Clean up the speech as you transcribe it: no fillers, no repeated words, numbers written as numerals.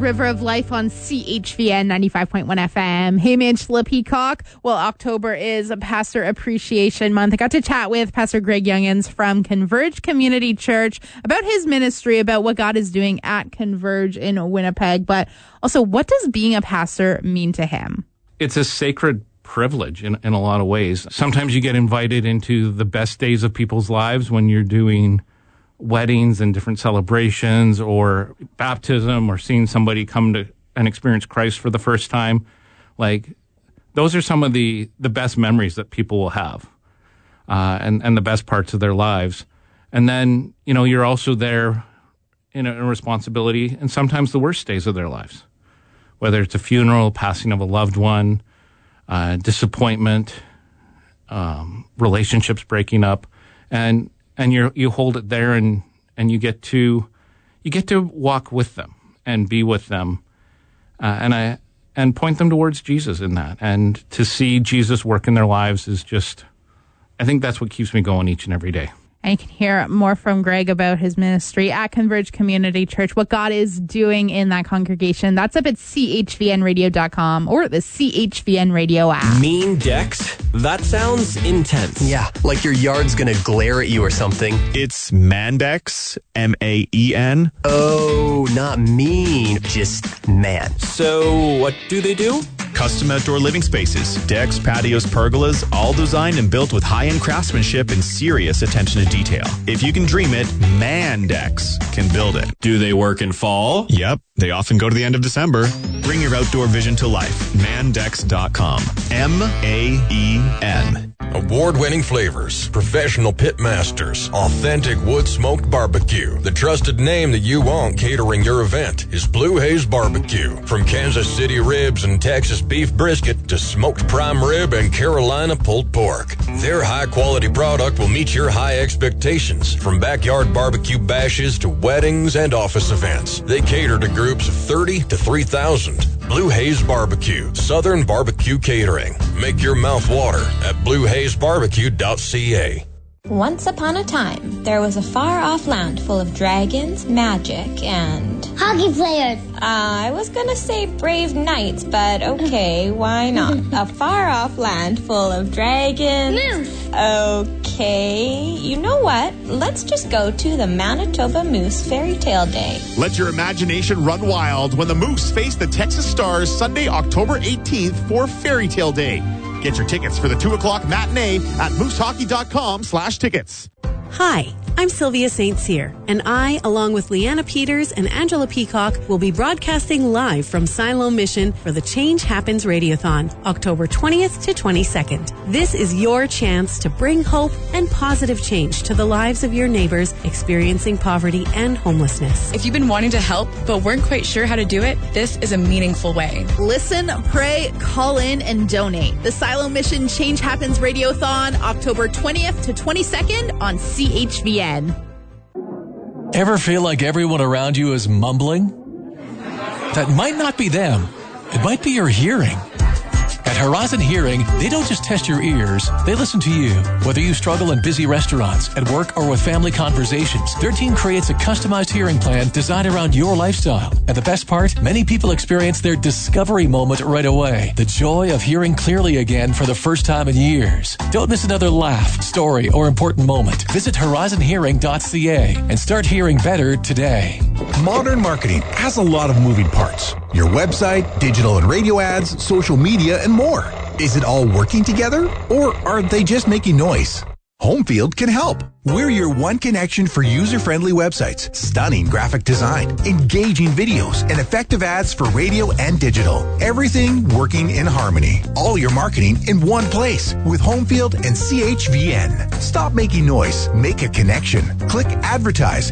River of Life on CHVN 95.1 FM. Hey, Angela Peacock. Well, October is Pastor Appreciation Month. I got to chat with Pastor Greg Youngins from Converge Community Church about his ministry, about what God is doing at Converge in Winnipeg, but also what does being a pastor mean to him? It's a sacred privilege in a lot of ways. Sometimes you get invited into the best days of people's lives when you're doing weddings and different celebrations or baptism or seeing somebody come to and experience Christ for the first time. Like, those are some of the best memories that people will have, and the best parts of their lives. And then, you're also there in a responsibility and sometimes the worst days of their lives, whether it's a funeral, passing of a loved one, disappointment, relationships breaking up, and you hold it there and you get to walk with them and be with them, and point them towards Jesus in that, and to see Jesus work in their lives is just, I think that's what keeps me going each and every day. And you can hear more from Greg about his ministry at Converge Community Church, what God is doing in that congregation. That's up at chvnradio.com or the CHVN Radio app. Mean decks? That sounds intense. Yeah, like your yard's gonna glare at you or something. It's Mandex, M-A-E-N. Oh, not mean, just man. So what do they do? Custom outdoor living spaces, decks, patios, pergolas, all designed and built with high-end craftsmanship and serious attention to detail. If you can dream it, Mandex can build it. Do they work in fall? Yep, they often go to the end of December. Bring your outdoor vision to life. Mandex.com. M-A-E-N. Award-winning flavors, professional pit masters, authentic wood-smoked barbecue. The trusted name that you want catering your event is Blue Haze Barbecue. From Kansas City ribs and Texas beef brisket to smoked prime rib and Carolina pulled pork, their high-quality product will meet your high expectations. From backyard barbecue bashes to weddings and office events, they cater to groups of 30 to 3,000. Blue Haze Barbecue, Southern Barbecue Catering. Make your mouth water at bluehazebarbecue.ca. Once upon a time, there was a far-off land full of dragons, magic, and hockey players. I was gonna say brave knights, but okay, why not? A far-off land full of dragons. Moose. Okay, you know what? Let's just go to the Manitoba Moose Fairy Tale Day. Let your imagination run wild when the Moose face the Texas Stars Sunday, October 18th for Fairy Tale Day. Get your tickets for the 2 o'clock matinee at moosehockey.com/tickets. Hi, I'm Sylvia St. Cyr, and I, along with Leanna Peters and Angela Peacock, will be broadcasting live from Siloam Mission for the Change Happens Radiothon, October 20th to 22nd. This is your chance to bring hope and positive change to the lives of your neighbors experiencing poverty and homelessness. If you've been wanting to help but weren't quite sure how to do it, this is a meaningful way. Listen, pray, call in, and donate. The Siloam Mission Change Happens Radiothon, October 20th to 22nd on CHVN. Ever feel like everyone around you is mumbling? That might not be them. It might be your hearing. At Horizon Hearing, they don't just test your ears, they listen to you. Whether you struggle in busy restaurants, at work, or with family conversations, their team creates a customized hearing plan designed around your lifestyle. And the best part, many people experience their discovery moment right away. The joy of hearing clearly again for the first time in years. Don't miss another laugh, story, or important moment. Visit horizonhearing.ca and start hearing better today. Modern marketing has a lot of moving parts. Your website, digital and radio ads, social media, and more. Is it all working together, or are they just making noise? Homefield can help. We're your one connection for user-friendly websites, stunning graphic design, engaging videos, and effective ads for radio and digital. Everything working in harmony. All your marketing in one place with Homefield and CHVN. Stop making noise. Make a connection. Click advertise